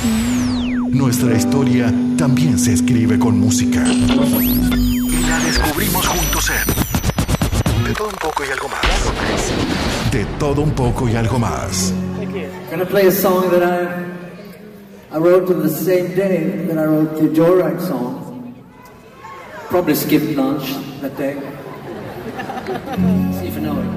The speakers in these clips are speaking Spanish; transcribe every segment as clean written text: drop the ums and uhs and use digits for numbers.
Nuestra historia también se escribe con música. Y la descubrimos juntos en De Todo Un Poco y Algo Más. De Todo Un Poco y Algo Más. I'm gonna play a song that I wrote on the same day that I wrote the Joyride song. Probably skipped lunch that day. See if you know it.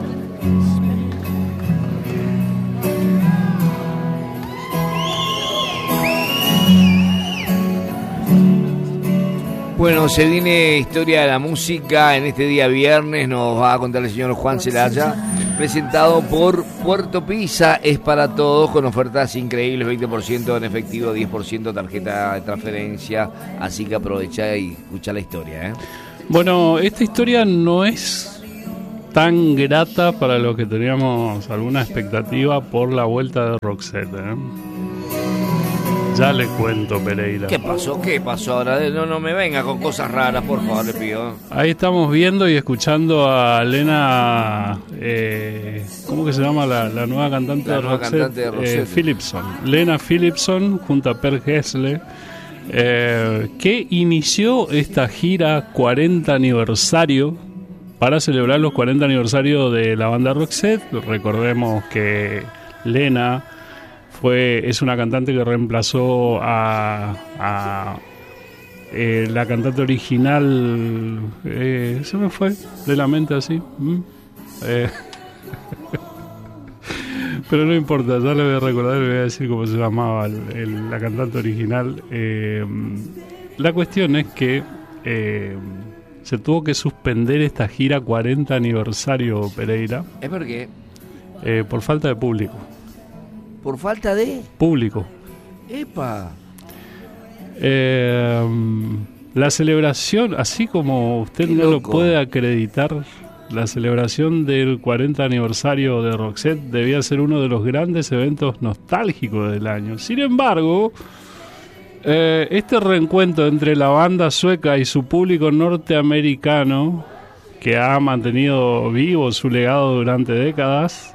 Bueno, se viene Historia de la Música en este día viernes, nos va a contar el señor Juan Celaya, presentado por Puerto Pizza, es para todos, con ofertas increíbles, 20% en efectivo, 10% tarjeta de transferencia, así que aprovecha y escucha la historia, ¿eh? Bueno, esta historia no es tan grata para los que teníamos alguna expectativa por la vuelta de Roxette, ¿eh? Ya le cuento, Pereira. ¿Qué pasó? ¿Qué pasó ahora? No me venga con cosas raras, por favor, le pido. Ahí estamos viendo y escuchando a Lena, ¿cómo que se llama la nueva cantante de Roxette? Philipson. Lena Philipson junto a Per Gessle, que inició esta gira 40 aniversario para celebrar los 40 aniversarios de la banda Roxette. Recordemos que Lena es una cantante que reemplazó a la cantante original, se me fue de la mente así, pero no importa, ya le voy a recordar, le voy a decir cómo se llamaba la cantante original. La cuestión es que se tuvo que suspender esta gira 40 aniversario, Pereira. ¿Es por qué? Por falta de público. ¿Por falta de? Público. ¡Epa! La celebración, así como usted no lo puede acreditar, la celebración del 40 aniversario de Roxette debía ser uno de los grandes eventos nostálgicos del año. Sin embargo, este reencuentro entre la banda sueca y su público norteamericano, que ha mantenido vivo su legado durante décadas,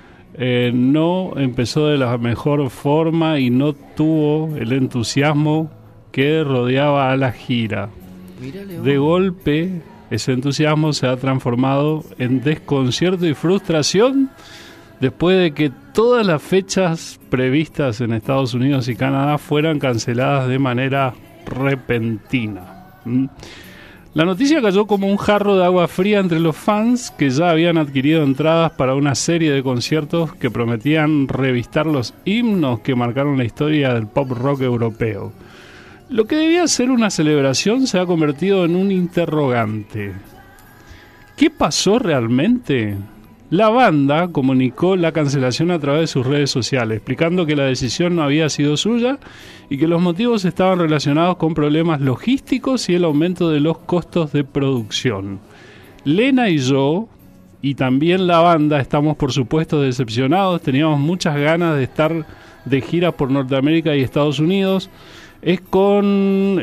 no empezó de la mejor forma y no tuvo el entusiasmo que rodeaba a la gira. De golpe, ese entusiasmo se ha transformado en desconcierto y frustración después de que todas las fechas previstas en Estados Unidos y Canadá fueran canceladas de manera repentina. La noticia cayó como un jarro de agua fría entre los fans que ya habían adquirido entradas para una serie de conciertos que prometían revistar los himnos que marcaron la historia del pop rock europeo. Lo que debía ser una celebración se ha convertido en un interrogante. ¿Qué pasó realmente? La banda comunicó la cancelación a través de sus redes sociales, explicando que la decisión no había sido suya y que los motivos estaban relacionados con problemas logísticos y el aumento de los costos de producción. Lena y yo, y también la banda, estamos por supuesto decepcionados, teníamos muchas ganas de estar de gira por Norteamérica y Estados Unidos. Es con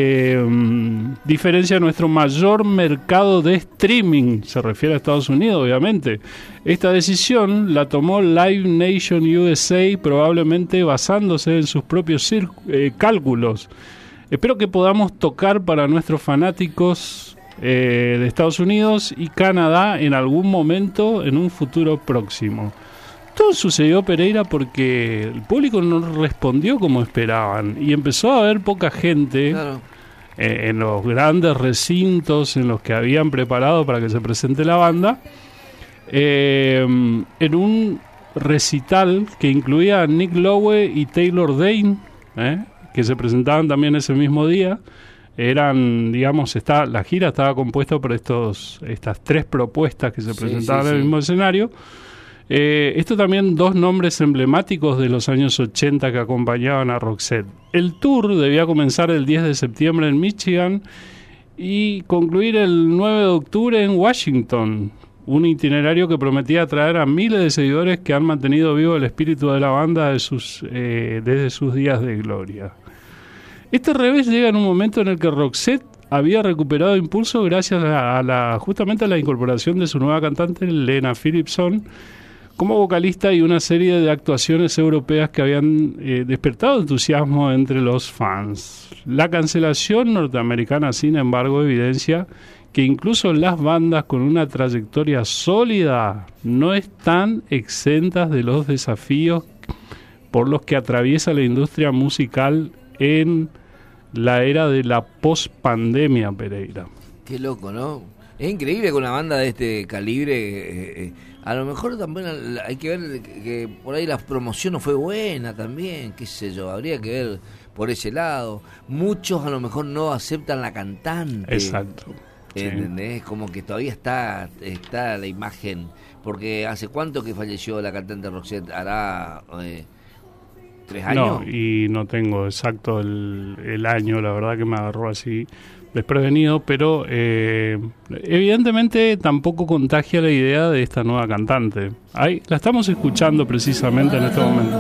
diferencia nuestro mayor mercado de streaming, se refiere a Estados Unidos obviamente. Esta decisión la tomó Live Nation USA, probablemente basándose en sus propios cálculos. Espero que podamos tocar para nuestros fanáticos de Estados Unidos y Canadá en algún momento en un futuro próximo. Todo sucedió, Pereira, porque el público no respondió como esperaban y empezó a haber poca gente, claro, en los grandes recintos en los que habían preparado para que se presente la banda, en un recital que incluía a Nick Lowe y Taylor Dayne, que se presentaban también ese mismo día. Eran, digamos, la gira estaba compuesta por estas tres propuestas que se presentaban en el mismo escenario. Esto también dos nombres emblemáticos de los años 80 que acompañaban a Roxette. El tour debía comenzar el 10 de septiembre en Michigan y concluir el 9 de octubre en Washington, un itinerario que prometía atraer a miles de seguidores que han mantenido vivo el espíritu de la banda desde sus días de gloria. Este revés llega en un momento en el que Roxette había recuperado impulso gracias justamente a la incorporación de su nueva cantante, Lena Philipson, como vocalista y una serie de actuaciones europeas que habían despertado entusiasmo entre los fans. La cancelación norteamericana, sin embargo, evidencia que incluso las bandas con una trayectoria sólida no están exentas de los desafíos por los que atraviesa la industria musical en la era de la post-pandemia, Pereira. Qué loco, ¿no? Es increíble que una banda de este calibre, a lo mejor también hay que ver que por ahí la promoción no fue buena también, qué sé yo, habría que ver por ese lado. Muchos a lo mejor no aceptan la cantante. Exacto. ¿Entendés? Sí. Como que todavía está la imagen, porque ¿hace cuánto que falleció la cantante Roxette? ¿Hará 3 años? No, y no tengo exacto el año, la verdad que me agarró así desprevenido, pero evidentemente tampoco contagia la idea de esta nueva cantante. Ahí la estamos escuchando precisamente en este momento.